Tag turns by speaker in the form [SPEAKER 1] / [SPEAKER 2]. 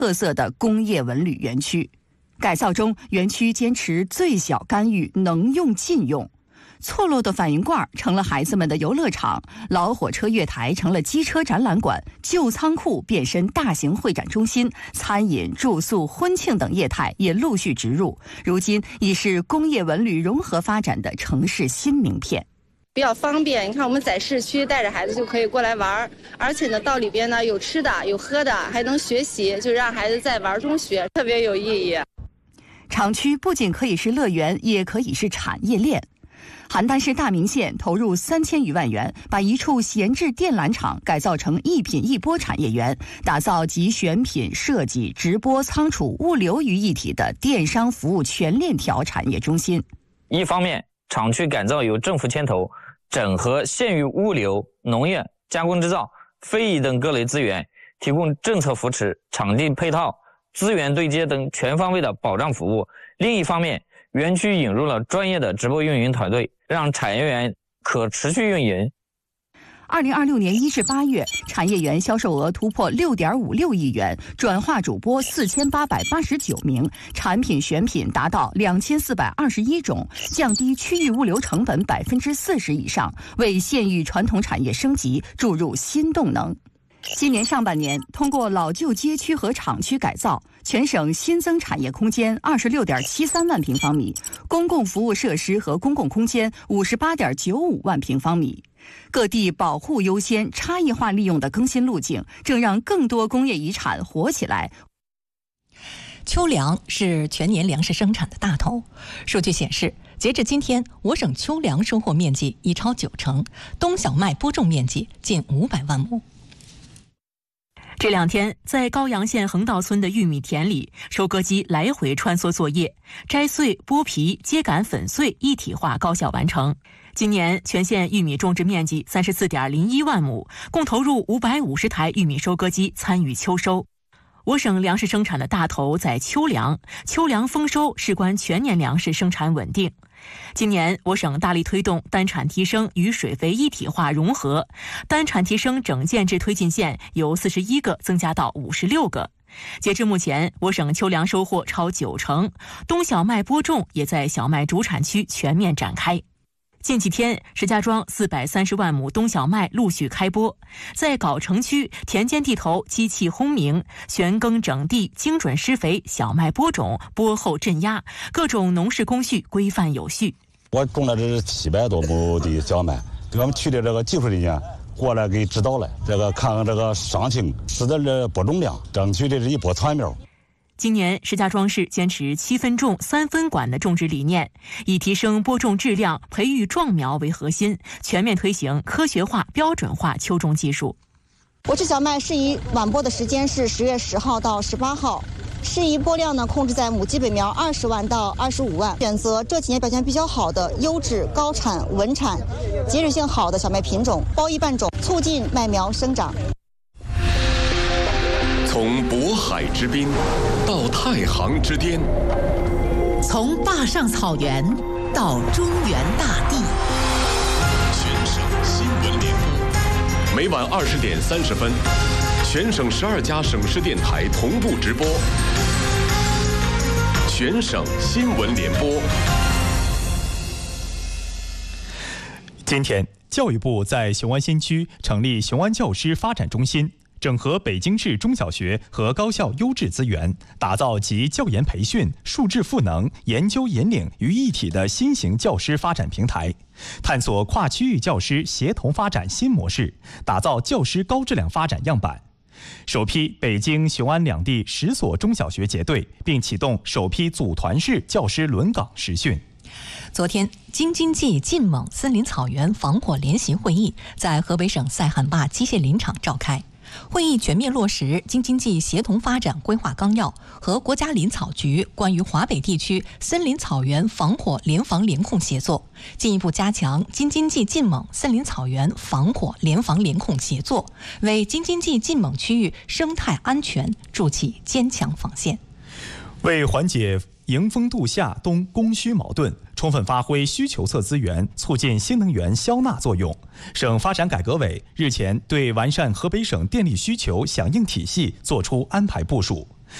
[SPEAKER 1] 特色的工业文旅园区。改造中，园区坚持最小干预，能用尽用。错落的反应罐成了孩子们的游乐场，老火车月台成了机车展览馆，旧仓库变身大型会展中心，餐饮、住宿、婚庆等业态也陆续植入，如今已是工业文旅融合发展的城市新名片。
[SPEAKER 2] 比较方便，你看我们在市区带着孩子就可以过来玩，而且呢到里边呢有吃的有喝的，还能学习，就让孩子在玩中学，特别有意义。
[SPEAKER 1] 厂区不仅可以是乐园，也可以是产业链。邯郸市大名县投入3000余万元，把一处闲置电缆厂改造成一品一播产业园，打造集选品、设计、直播、仓储、物流于一体的电商服务全链条产业中心。
[SPEAKER 3] 一方面，厂区改造由政府牵头，整合县域物流、农业、加工制造、非遗等各类资源，提供政策扶持、场地配套、资源对接等全方位的保障服务。另一方面，园区引入了专业的直播运营团队，让产业园可持续运营。
[SPEAKER 1] 2026年1至8月，产业园销售额突破6.56亿元，转化主播4889名，产品选品达到2421种，降低区域物流成本40%以上，为县域传统产业升级注入新动能。今年上半年，通过老旧街区和厂区改造，全省新增产业空间26.73万平方米，公共服务设施和公共空间58.95万平方米。各地保护优先、差异化利用的更新路径，正让更多工业遗产活起来。
[SPEAKER 4] 秋粮是全年粮食生产的大头。数据显示，截至今天，我省秋粮收获面积已超90%，冬小麦播种面积近500万亩。这两天，在高阳县横道村的玉米田里，收割机来回穿梭作业，摘穗、剥皮、秸秆、粉碎一体化高效完成。今年全县玉米种植面积34.01万亩，共投入550台玉米收割机参与秋收。我省粮食生产的大头在秋粮，秋粮丰收事关全年粮食生产稳定。今年我省大力推动单产提升与水肥一体化融合，单产提升整建制推进县由41个增加到56个。截至目前，我省秋粮收获超90%，冬小麦播种也在小麦主产区全面展开。近几天，石家庄430万亩冬小麦陆续开播，在藁城区田间地头机器轰鸣，旋耕整地，精准施肥，小麦播种，播后镇压，各种农事工序规范有序。
[SPEAKER 5] 我种了这是700多亩的小麦，给我们区的这个技术人员过来给指导了，这个看看这个伤情，使得这播种量，争取这是一波传苗。
[SPEAKER 4] 今年，石家庄市坚持7分种3分管的种植理念，以提升播种质量、培育壮苗为核心，全面推行科学化、标准化秋种技术。
[SPEAKER 6] 我制小麦适宜晚播的时间是10月10号到18号，适宜播量呢控制在亩基本苗20万到25万，选择这几年表现比较好的优质、高产、稳产、节育性好的小麦品种，包一半种，促进麦苗生长。
[SPEAKER 7] 从渤海之滨到太行之巅，
[SPEAKER 8] 从坝上草原到中原大地，
[SPEAKER 7] 全省新闻联播，每晚20点30分，全省12家省市电台同步直播。全省新闻联播。
[SPEAKER 9] 今天，教育部在雄安新区成立雄安教师发展中心，整合北京市中小学和高校优质资源，打造集教研培训、术质赋能、研究引领于一体的新型教师发展平台，探索跨区域教师协同发展新模式，打造教师高质量发展样板。首批北京、雄安两地10所中小学结对，并启动首批组团式教师轮岗实训。
[SPEAKER 4] 昨天，京津冀晋勐森林草原防火联席会议在河北省赛罕坝机械林场召开。会议全面落实京津冀协同发展规划纲要和国家林草局关于华北地区森林草原防火联防联控协作，进一步加强京津冀晋勐森林草原防火联防联控协作，为京津冀晋勐区域生态安全筑起坚强防线。
[SPEAKER 9] 为缓解迎峰度夏冬供需矛盾，充分发挥需求侧资源，促进新能源消纳作用，省发展改革委日前对完善河北省电力需求响应体系作出安排部署。